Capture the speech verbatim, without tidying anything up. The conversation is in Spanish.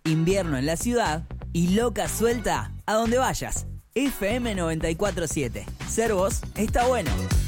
invierno en la ciudad y loca suelta a donde vayas. F M noventa y cuatro punto siete. Ser vos está bueno.